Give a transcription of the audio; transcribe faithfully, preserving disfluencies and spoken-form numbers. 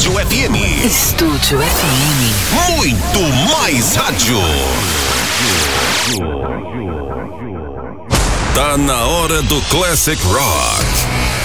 Estúdio F M. Estúdio F M. Muito mais rádio. Tá na hora do Classic Rock.